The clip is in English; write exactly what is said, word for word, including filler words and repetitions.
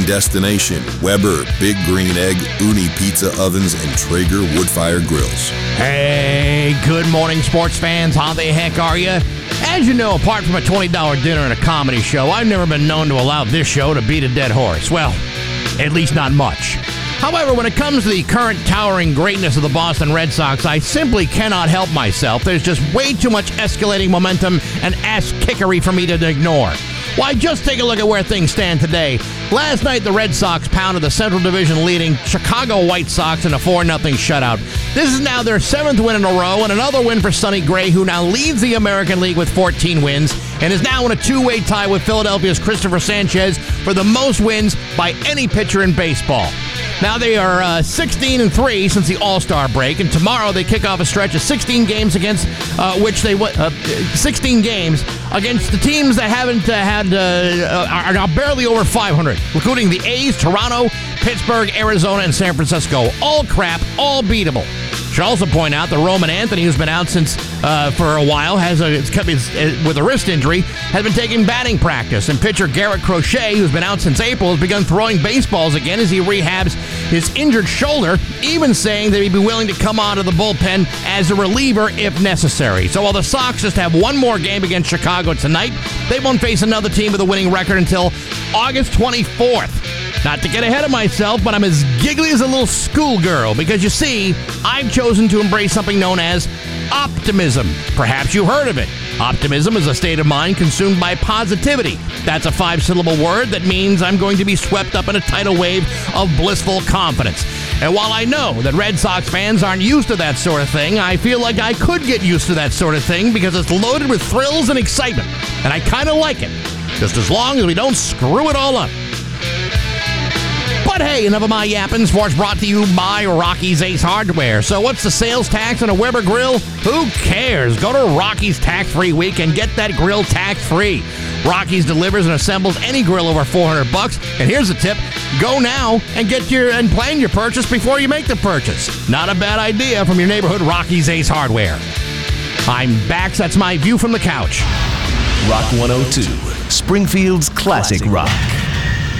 destination, Weber Big Green Egg, Uni Pizza Ovens, and Traeger Wood-Fired Grills. Hey, good morning, sports fans. How the heck are you? As you know, apart from a twenty dollars dinner and a comedy show, I've never been known to allow this show to beat a dead horse. Well, at least not much. However, when it comes to the current towering greatness of the Boston Red Sox, I simply cannot help myself. There's just way too much escalating momentum and ass-kickery for me to ignore. Why, just take a look at where things stand today. Last night, the Red Sox pounded the Central Division leading Chicago White Sox in a four nothing shutout. This is now their seventh win in a row and another win for Sonny Gray, who now leads the American League with fourteen wins and is now in a two-way tie with Philadelphia's Christopher Sanchez for the most wins by any pitcher in baseball. Now they are uh, sixteen and three since the All-Star break, and tomorrow they kick off a stretch of sixteen games against uh, which they uh, sixteen games against the teams that haven't uh, had uh, are now barely over five hundred, including the A's, Toronto, Pittsburgh, Arizona, and San Francisco. All crap, all beatable. Should also point out that Roman Anthony, who's been out since uh, for a while, has a, it's, it's, with a wrist injury, has been taking batting practice. And pitcher Garrett Crochet, who's been out since April, has begun throwing baseballs again as he rehabs his injured shoulder, even saying that he'd be willing to come out of the bullpen as a reliever if necessary. So while the Sox just have one more game against Chicago tonight, they won't face another team with a winning record until August twenty-fourth. Not to get ahead of myself, but I'm as giggly as a little schoolgirl because, you see, I've chosen to embrace something known as optimism. Perhaps you heard of it. Optimism is a state of mind consumed by positivity. That's a five-syllable word that means I'm going to be swept up in a tidal wave of blissful confidence. And while I know that Red Sox fans aren't used to that sort of thing, I feel like I could get used to that sort of thing because it's loaded with thrills and excitement. And I kind of like it, just as long as we don't screw it all up. But hey, enough of my yapping. Sports brought to you by Rocky's Ace Hardware. So what's the sales tax on a Weber grill? Who cares? Go to Rocky's tax-free week and get that grill tax-free. Rocky's delivers and assembles any grill over four hundred bucks. And here's a tip. Go now and get your and plan your purchase before you make the purchase. Not a bad idea from your neighborhood Rocky's Ace Hardware. I'm back. So that's my view from the couch. Rock one oh two, Springfield's classic rock.